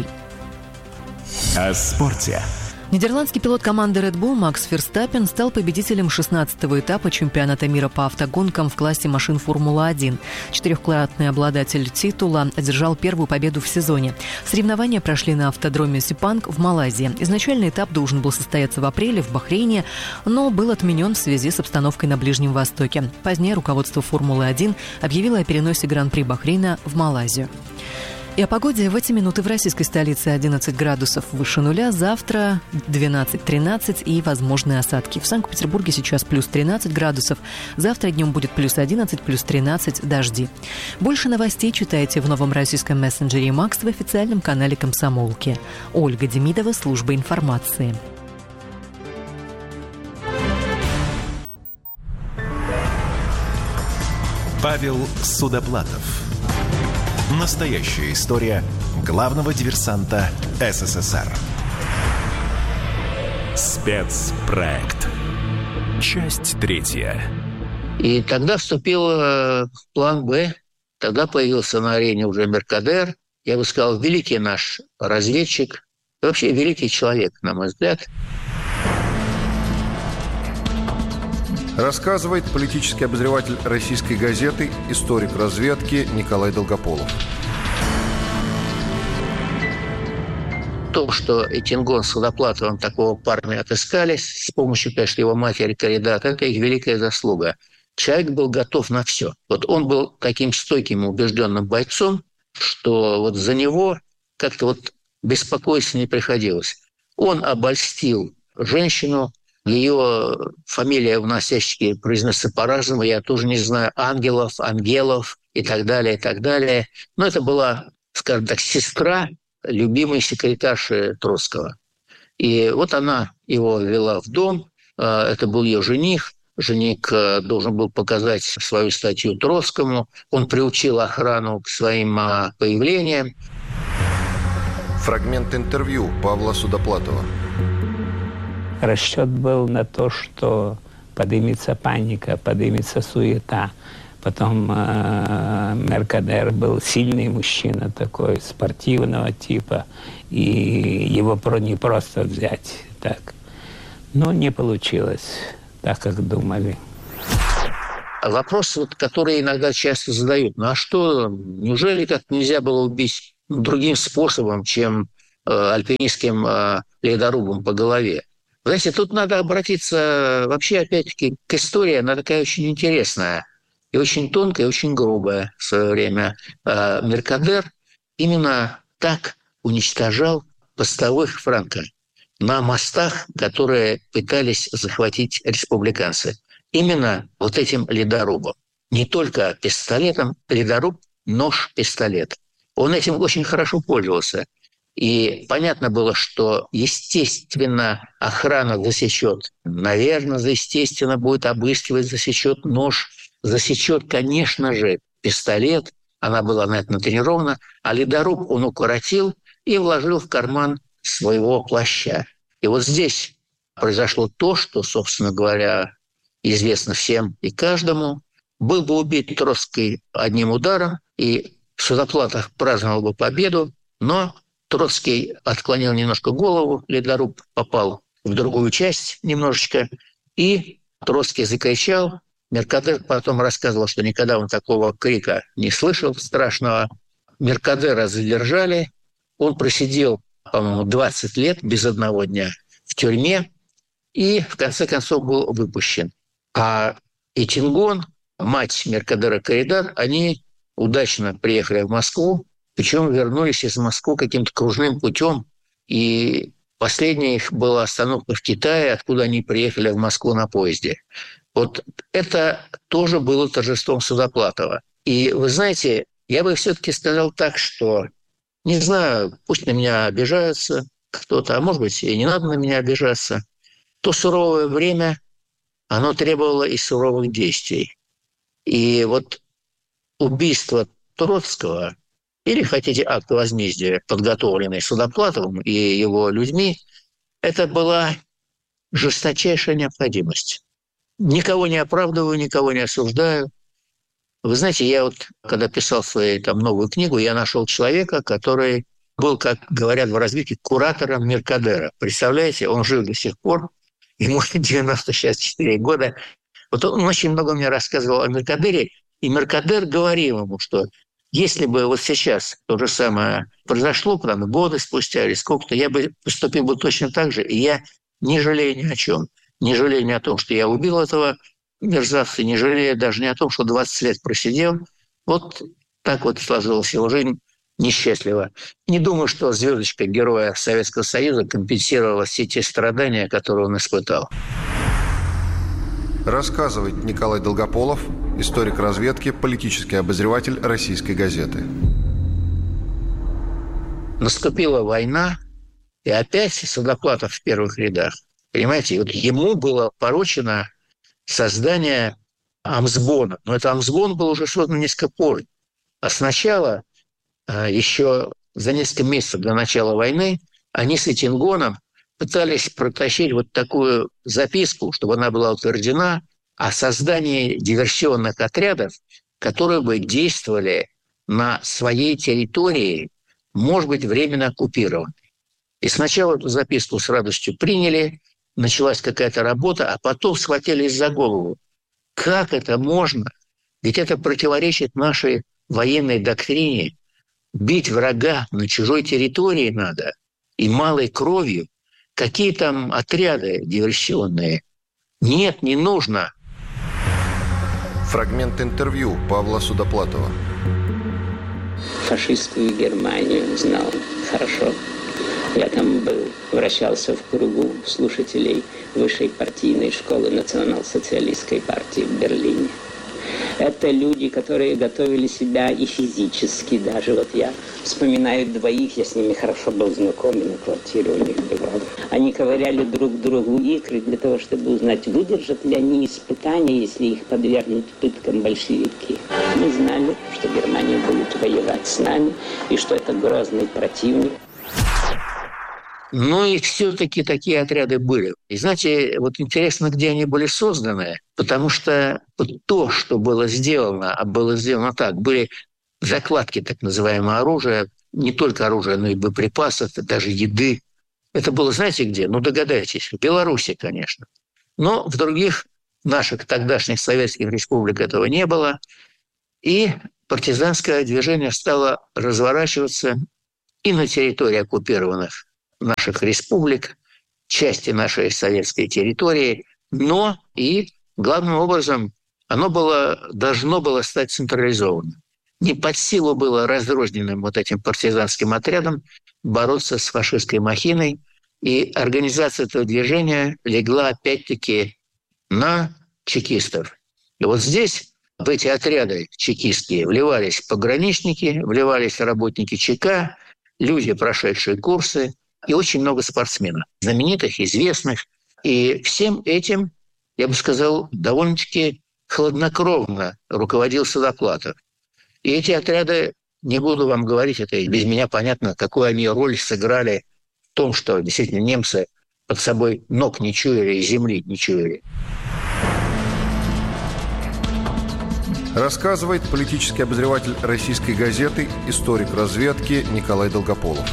О спорте. Нидерландский пилот команды Red Bull Макс Ферстаппен стал победителем шестнадцатого этапа чемпионата мира по автогонкам в классе машин Формула-один. Четырехкратный обладатель титула одержал первую победу в сезоне. Соревнования прошли на автодроме Сепанг в Малайзии. Изначально этап должен был состояться в апреле в Бахрейне, но был отменен в связи с обстановкой на Ближнем Востоке. Позднее руководство Формулы-один объявило о переносе Гран-при Бахрейна в Малайзию. И о погоде в эти минуты в российской столице одиннадцать градусов выше нуля, завтра двенадцать-тринадцать и возможные осадки. В Санкт-Петербурге сейчас плюс тринадцать градусов, завтра днем будет плюс одиннадцать, плюс тринадцать, дожди. Больше новостей читайте в новом российском мессенджере «Макс» в официальном канале «Комсомолки». Ольга Демидова, служба информации. Павел Судоплатов. Настоящая история главного диверсанта эс эс эс эр. Спецпроект. Часть третья. И тогда вступил в план «Б». Тогда появился на арене уже Меркадер. Я бы сказал, великий наш разведчик. И вообще великий человек, на мой взгляд. Рассказывает политический обозреватель российской газеты, историк разведки Николай Долгополов. То, что Этингон с Судоплатовым такого парня отыскали, с помощью, конечно, его матери Каридат, это их великая заслуга. Человек был готов на все. Вот он был таким стойким и убежденным бойцом, что вот за него как-то вот беспокоиться не приходилось. Он обольстил женщину. Ее фамилия в носящике произносится по-разному, я тоже не знаю, Ангелов, Ангелов и так далее, и так далее. Но это была, скажем так, сестра любимой секретарши Троцкого. И вот она его ввела в дом, это был ее жених. Жених должен был показать свою статью Троцкому. Он приучил охрану к своим появлениям. Фрагмент интервью Павла Судоплатова. Расчет был на то, что поднимется паника, поднимется суета. Потом э, Меркадер был сильный мужчина такой, спортивного типа, и его не просто взять так. Но не получилось так, как думали. вопрос, вот, который иногда часто задают. Ну а что, неужели как-то нельзя было убить другим способом, чем э, альпинистским э, ледорубом по голове? Знаете, тут надо обратиться вообще, опять-таки, к истории. Она такая очень интересная и очень тонкая, и очень грубая в свое время. Э, Меркадер именно так уничтожал постовых франко на мостах, которые пытались захватить республиканцы. Именно вот этим ледорубом. Не только пистолетом, ледоруб, нож, пистолет. Он этим очень хорошо пользовался. И понятно было, что, естественно, охрана засечет. Наверное, естественно, будет обыскивать, засечет нож, засечет, конечно же, пистолет. Она была на это натренирована. А ледоруб он укоротил и вложил в карман своего плаща. И вот здесь произошло то, что, собственно говоря, известно всем и каждому. Был бы убит Троцкий одним ударом, и Судоплатов праздновал бы победу, но Троцкий отклонил немножко голову, ледоруб попал в другую часть немножечко, и Троцкий закричал. Меркадер потом рассказывал, что никогда он такого крика не слышал страшного. Меркадера задержали, он просидел, по-моему, двадцать лет без одного дня в тюрьме, и в конце концов был выпущен. А Этингон, мать Меркадера Коридар, они удачно приехали в Москву, причем вернулись из Москвы каким-то кружным путем. И последняя их была остановка в Китае, откуда они приехали в Москву на поезде. Вот это тоже было торжеством Судоплатова. И вы знаете, я бы все-таки сказал так, что, не знаю, пусть на меня обижаются кто-то, а может быть, и не надо на меня обижаться. То суровое время, оно требовало и суровых действий. И вот убийство Троцкого, или, хотите, акт возмездия, подготовленный Судоплатовым и его людьми, это была жесточайшая необходимость. Никого не оправдываю, никого не осуждаю. Вы знаете, я вот, когда писал свою там новую книгу, я нашел человека, который был, как говорят в разведке, куратором Меркадера. Представляете, он жив до сих пор, ему девяносто четыре года. Вот он очень много мне рассказывал о Меркадере, и Меркадер говорил ему, что если бы вот сейчас то же самое произошло, правда, годы спустя или сколько-то, я бы поступил бы точно так же, и я не жалею ни о чем. Не жалею ни о том, что я убил этого мерзавца, не жалею даже не о том, что двадцать лет просидел. Вот так вот сложилась его жизнь несчастливо. Не думаю, что звездочка Героя Советского Союза компенсировала все те страдания, которые он испытал. Рассказывает Николай Долгополов, историк разведки, политический обозреватель «Российской газеты». Наступила война, и опять Судоплатов в первых рядах. Понимаете, и вот ему было поручено создание Амсбона. Но это Амсбон был уже создан несколько позже. А сначала, еще за несколько месяцев до начала войны, они с Этингоном пытались протащить вот такую записку, чтобы она была утверждена, о создании диверсионных отрядов, которые бы действовали на своей территории, может быть, временно оккупированной. И сначала эту записку с радостью приняли, началась какая-то работа, а потом схватились за голову. Как это можно? Ведь это противоречит нашей военной доктрине. Бить врага на чужой территории надо, и малой кровью. Какие там отряды диверсионные? Нет, не нужно. Фрагмент интервью Павла Судоплатова. Фашистскую Германию знал хорошо. Я там был, вращался в кругу слушателей высшей партийной школы национал-социалистской партии в Берлине. Это люди, которые готовили себя и физически даже. Вот я вспоминаю двоих, я с ними хорошо был знаком, и на квартире у них бывал. Они ковыряли друг другу икры для того, чтобы узнать, выдержат ли они испытания, если их подвергнут пыткам большевики. Мы знали, что Германия будет воевать с нами, и что это грозный противник. Ну и все-таки такие отряды были. И знаете, вот интересно, где они были созданы, потому что вот то, что было сделано, а было сделано так, были закладки так называемого оружия, не только оружия, но и боеприпасов, даже еды. Это было, знаете где? Ну догадайтесь, в Беларуси, конечно. Но в других наших тогдашних советских республик этого не было. И партизанское движение стало разворачиваться и на территории оккупированных наших республик, части нашей советской территории, но и, главным образом, оно было, должно было стать централизованным. Не под силу было разрозненным вот этим партизанским отрядом бороться с фашистской махиной, и организация этого движения легла опять-таки на чекистов. И вот здесь в эти отряды чекистские вливались пограничники, вливались работники ЧК, люди, прошедшие курсы, и очень много спортсменов, знаменитых, известных. И всем этим, я бы сказал, довольно-таки хладнокровно руководил Судоплатов. И эти отряды, не буду вам говорить, это без меня понятно, какую они роль сыграли в том, что действительно немцы под собой ног не чуяли и земли не чуяли. Рассказывает политический обозреватель российской газеты, историк разведки Николай Долгополов.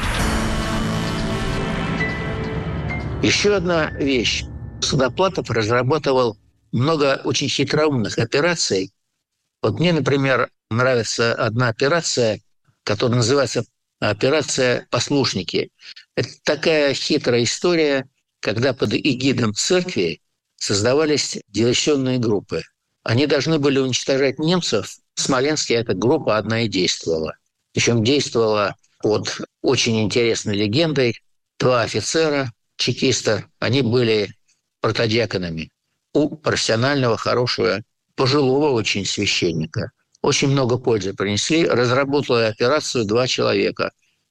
Еще одна вещь. Судоплатов разрабатывал много очень хитроумных операций. Вот мне, например, нравится одна операция, которая называется операция «Послушники». Это такая хитрая история, когда под эгидом церкви создавались диверсионные группы. Они должны были уничтожать немцев. В Смоленске эта группа одна и действовала. Причем действовала под очень интересной легендой. Два офицера, чекиста, они были протодиаконами у профессионального, хорошего, пожилого очень священника. Очень много пользы принесли. Разработала операцию два человека.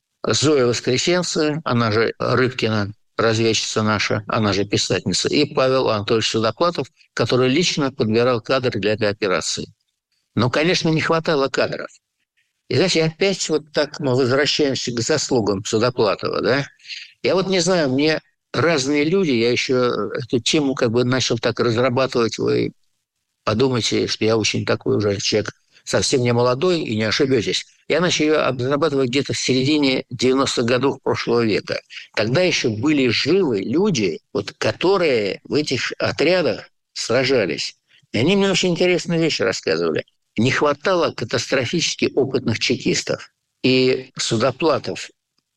Зоя Воскресенция, она же Рыбкина, разведчица наша, она же писательница, и Павел Анатольевич Судоплатов, который лично подбирал кадры для этой операции. Но, конечно, не хватало кадров. И, знаете, опять вот так мы возвращаемся к заслугам Судоплатова, да? Я вот не знаю, мне разные люди, я еще эту тему как бы начал так разрабатывать, вы подумайте, что я очень такой уже человек совсем не молодой, и не ошибетесь. Я начал ее разрабатывать где-то в середине девяностых годов прошлого века. Тогда еще были живы люди, вот, которые в этих отрядах сражались. И они мне очень интересные вещи рассказывали. Не хватало катастрофически опытных чекистов. И Судоплатов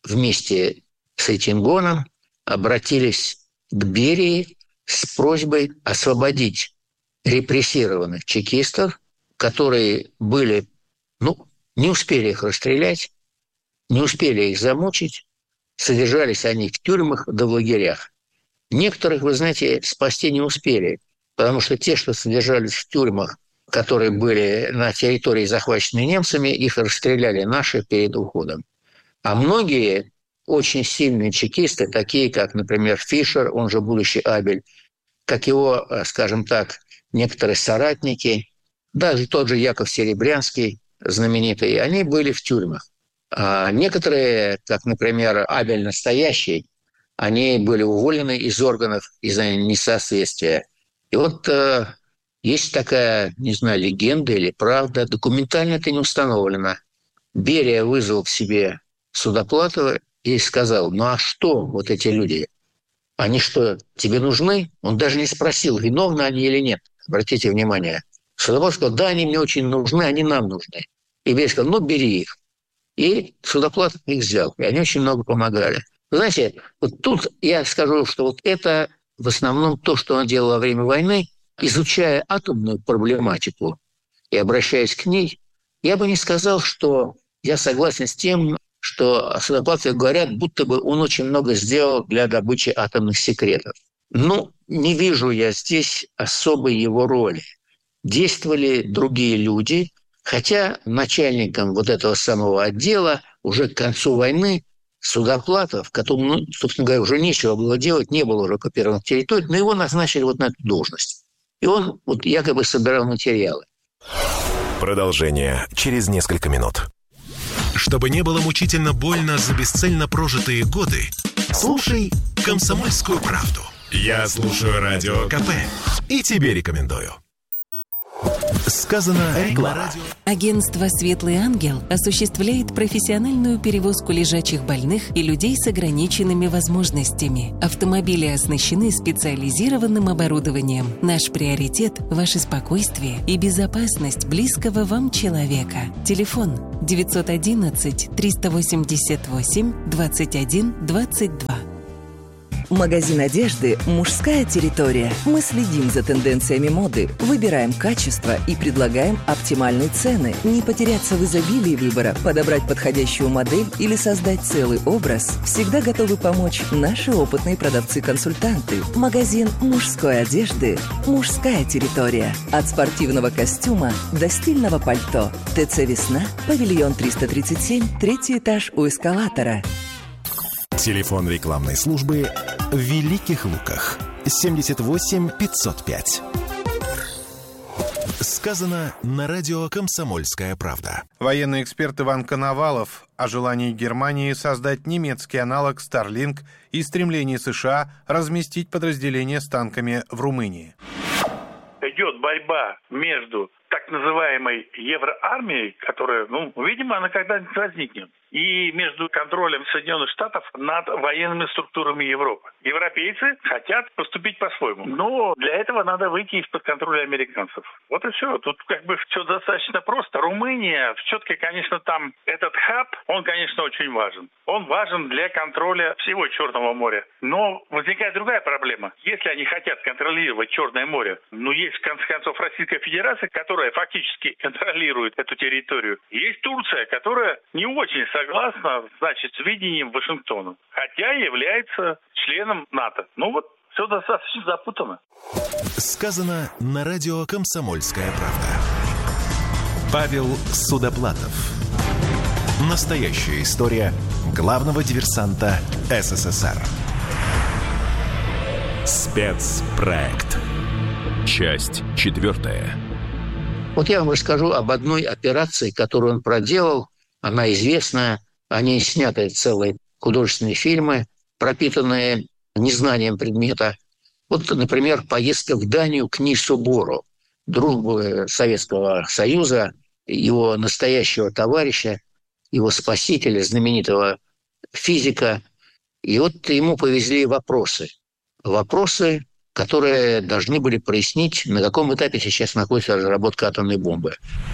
вместе с Эйтингоном обратились к Берии с просьбой освободить репрессированных чекистов, которые были, ну, не успели их расстрелять, не успели их замучить, содержались они в тюрьмах да в лагерях. Некоторых, вы знаете, спасти не успели, потому что те, что содержались в тюрьмах, которые были на территории, захваченной немцами, их расстреляли наши перед уходом. А многие очень сильные чекисты, такие как, например, Фишер, он же будущий Абель, как его, скажем так, некоторые соратники, даже тот же Яков Серебрянский, знаменитый, они были в тюрьмах. А некоторые, как, например, Абель настоящий, они были уволены из органов из-за несоответствия. И вот э, есть такая, не знаю, легенда или правда, документально это не установлено. Берия вызвал к себе Судоплатова и сказал: ну а что вот эти люди? Они что, тебе нужны? Он даже не спросил, виновны они или нет. Обратите внимание. Судоплатов сказал: да, они мне очень нужны, они нам нужны. И Берия сказал: ну, бери их. И Судоплатов их взял. И они очень много помогали. Вы знаете, вот тут я скажу, что вот это в основном то, что он делал во время войны, изучая атомную проблематику и обращаясь к ней, я бы не сказал, что я согласен с тем, что о Судоплатове говорят, будто бы он очень много сделал для добычи атомных секретов. Ну, не вижу я здесь особой его роли. Действовали другие люди, хотя начальником вот этого самого отдела уже к концу войны Судоплатов, которому, ну, собственно говоря, уже нечего было делать, не было уже оккупированных территорий, но его назначили вот на эту должность. И он вот якобы собирал материалы. Продолжение через несколько минут. Чтобы не было мучительно больно за бесцельно прожитые годы, слушай «Комсомольскую правду». Я слушаю Радио КП и тебе рекомендую. Сказано реклама. Агентство «Светлый ангел» осуществляет профессиональную перевозку лежачих больных и людей с ограниченными возможностями. Автомобили оснащены специализированным оборудованием. Наш приоритет – ваше спокойствие и безопасность близкого вам человека. Телефон девятьсот одиннадцать триста восемьдесят восемь двадцать один двадцать два. Магазин одежды «Мужская территория». Мы следим за тенденциями моды, выбираем качество и предлагаем оптимальные цены. Не потеряться в изобилии выбора, подобрать подходящую модель или создать целый образ всегда готовы помочь наши опытные продавцы-консультанты. Магазин мужской одежды «Мужская территория». От спортивного костюма до стильного пальто. ТЦ «Весна», павильон триста тридцать семь, третий этаж у эскалатора. Телефон рекламной службы в Великих Луках. семьдесят восемь пятьсот пять. Сказано на радио «Комсомольская правда». Военный эксперт Иван Коновалов о желании Германии создать немецкий аналог Starlink и стремлении США разместить подразделения с танками в Румынии. Идет борьба между так называемой евроармией, которая, ну, видимо, она когда-нибудь возникнет, и между контролем Соединенных Штатов над военными структурами Европы. Европейцы хотят поступить по-своему, но для этого надо выйти из-под контроля американцев. Вот и все. Тут как бы все достаточно просто. Румыния, все-таки, конечно, там этот хаб, он, конечно, очень важен. Он важен для контроля всего Черного моря. Но возникает другая проблема. Если они хотят контролировать Черное море, ну, есть, в конце концов, Российская Федерация, которая фактически контролирует эту территорию. Есть Турция, которая не очень согласна, значит, с видением Вашингтона, хотя является членом НАТО. Ну вот, все достаточно запутано. Сказано на радио «Комсомольская правда». Павел Судоплатов. Настоящая история главного диверсанта СССР. Спецпроект. Часть четвертая. Вот я вам расскажу об одной операции, которую он проделал. Она известная. О ней сняты целые художественные фильмы, пропитанные незнанием предмета. Вот, например, поездка в Данию к Нильсу Бору, другу Советского Союза, его настоящего товарища, его спасителя, знаменитого физика. И вот ему повезли вопросы. Вопросы, которые должны были прояснить, на каком этапе сейчас находится разработка атомной бомбы.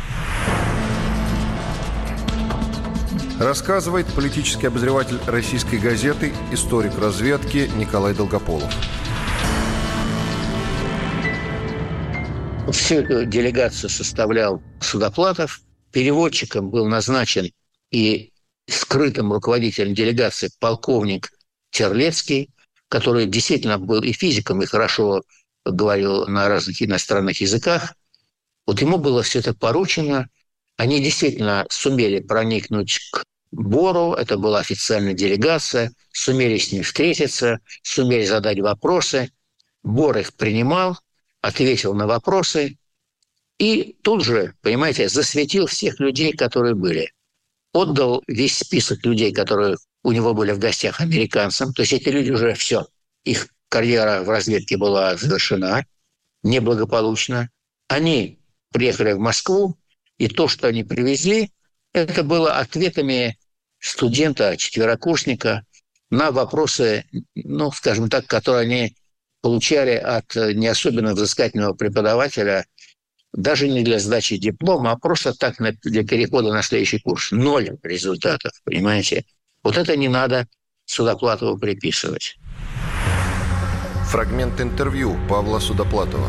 Рассказывает политический обозреватель российской газеты, историк разведки Николай Долгополов. Всю эту делегацию составлял Судоплатов. Переводчиком был назначен и скрытым руководителем делегации полковник Терлецкий, который действительно был и физиком, и хорошо говорил на разных иностранных языках. Вот ему было все это поручено. Они действительно сумели проникнуть к Бору, это была официальная делегация, сумели с ним встретиться, сумели задать вопросы. Бор их принимал, ответил на вопросы и тут же, понимаете, засветил всех людей, которые были. Отдал весь список людей, которые у него были в гостях, американцам. То есть эти люди уже все, их карьера в разведке была завершена неблагополучно. Они приехали в Москву, и то, что они привезли, это было ответами студента, четверокурсника на вопросы, ну, скажем так, которые они получали от не особенно взыскательного преподавателя, даже не для сдачи диплома, а просто так для перехода на следующий курс. Ноль результатов, понимаете? Вот это не надо Судоплатову приписывать. Фрагмент интервью Павла Судоплатова.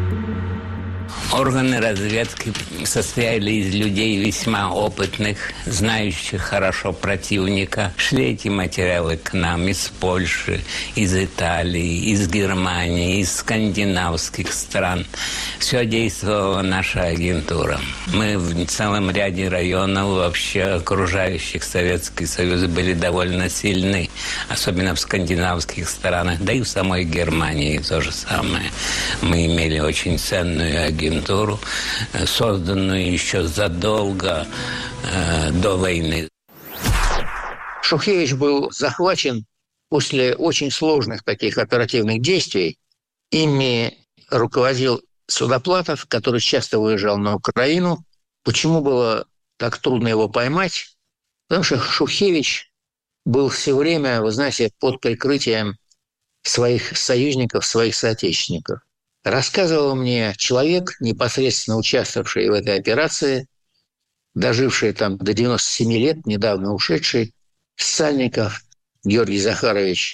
Органы разведки состояли из людей весьма опытных, знающих хорошо противника. Шли эти материалы к нам из Польши, из Италии, из Германии, из скандинавских стран. Все действовала наша агентура. Мы в целом ряде районов вообще окружающих Советский Союз были довольно сильны, особенно в скандинавских странах, да и в самой Германии то же самое. Мы имели очень ценную агентуру, созданную еще задолго э, до войны. Шухевич был захвачен после очень сложных таких оперативных действий. Ими руководил Судоплатов, который часто выезжал на Украину. Почему было так трудно его поймать? Потому что Шухевич был все время, вы знаете, под прикрытием своих союзников, своих соотечественников. Рассказывал мне человек, непосредственно участвовавший в этой операции, доживший там до девяноста семи лет, недавно ушедший, Сальников Георгий Захарович.